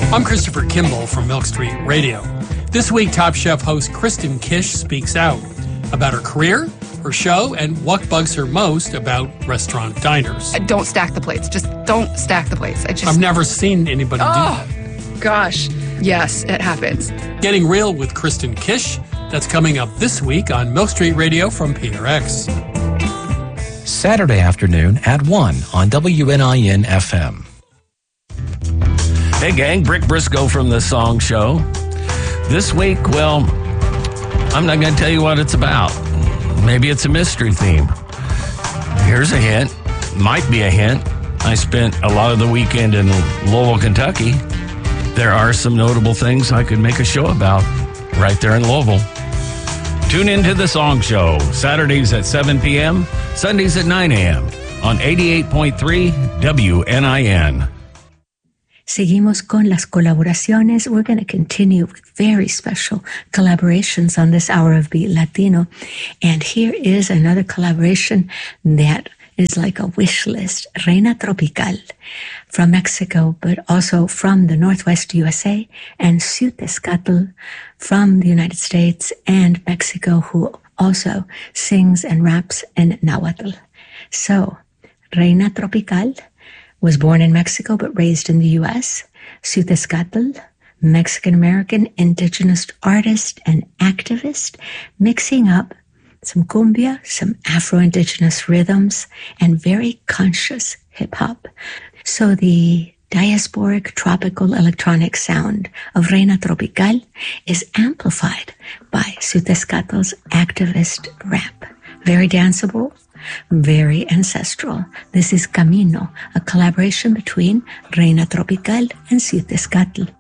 I'm Christopher Kimball from Milk Street Radio. This week, Top Chef host Kristen Kish speaks out about her career, her show, and what bugs her most about restaurant diners. Don't stack the plates. Just don't stack the plates. I've never seen anybody do that. Gosh. Yes, it happens. Getting Real with Kristen Kish. That's coming up this week on Milk Street Radio from PRX. Saturday afternoon at 1 on WNIN FM. Hey gang, Brick Briscoe from The Song Show. This week, well, I'm not going to tell you what it's about. Maybe it's a mystery theme. Here's a hint. Might be a hint. I spent a lot of the weekend in Louisville, Kentucky. There are some notable things I could make a show about right there in Louisville. Tune into The Song Show, Saturdays at 7 p.m., Sundays at 9 a.m. on 88.3 WNIN. Seguimos con las colaboraciones. We're going to continue with very special collaborations on this hour of Beat Latino. And here is another collaboration that is like a wish list. Reina Tropical from Mexico, but also from the Northwest USA, and Ciutescatl from the United States and Mexico, who also sings and raps in Nahuatl. So, Reina Tropical was born in Mexico but raised in the U.S. Ciutescatl, Mexican-American indigenous artist and activist, mixing up some cumbia, some Afro-indigenous rhythms, and very conscious hip-hop. So the diasporic tropical electronic sound of Reina Tropical is amplified by Ciutescatl's activist rap. Very danceable, very ancestral. This is Camino, a collaboration between Reina Tropical and Ciutescatl.